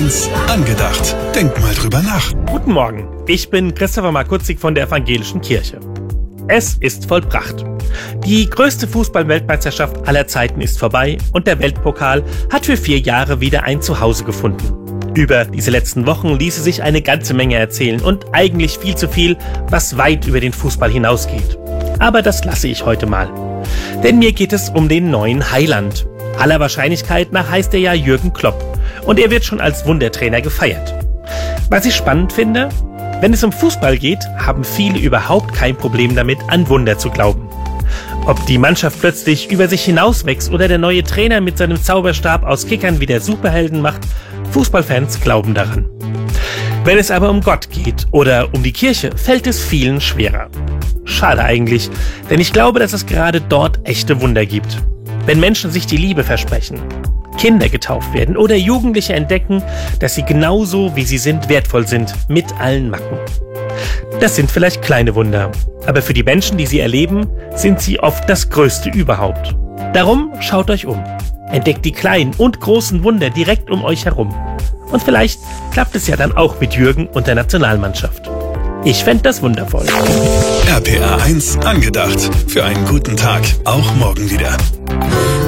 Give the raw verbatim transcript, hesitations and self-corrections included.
eins angedacht. Denk mal drüber nach. Guten Morgen, ich bin Christopher Markutzig von der Evangelischen Kirche. Es ist vollbracht. Die größte Fußball-Weltmeisterschaft aller Zeiten ist vorbei und der Weltpokal hat für vier Jahre wieder ein Zuhause gefunden. Über diese letzten Wochen ließe sich eine ganze Menge erzählen und eigentlich viel zu viel, was weit über den Fußball hinausgeht. Aber das lasse ich heute mal. Denn mir geht es um den neuen Heiland. Aller Wahrscheinlichkeit nach heißt er ja Jürgen Klopp und er wird schon als Wundertrainer gefeiert. Was ich spannend finde, wenn es um Fußball geht, haben viele überhaupt kein Problem damit, an Wunder zu glauben. Ob die Mannschaft plötzlich über sich hinauswächst oder der neue Trainer mit seinem Zauberstab aus Kickern wieder Superhelden macht, Fußballfans glauben daran. Wenn es aber um Gott geht oder um die Kirche, fällt es vielen schwerer. Schade eigentlich, denn ich glaube, dass es gerade dort echte Wunder gibt. Wenn Menschen sich die Liebe versprechen, Kinder getauft werden oder Jugendliche entdecken, dass sie genauso wie sie sind wertvoll sind, mit allen Macken. Das sind vielleicht kleine Wunder, aber für die Menschen, die sie erleben, sind sie oft das Größte überhaupt. Darum schaut euch um. Entdeckt die kleinen und großen Wunder direkt um euch herum. Und vielleicht klappt es ja dann auch mit Jürgen und der Nationalmannschaft. Ich fände das wundervoll. R P R eins angedacht. Für einen guten Tag. Auch morgen wieder.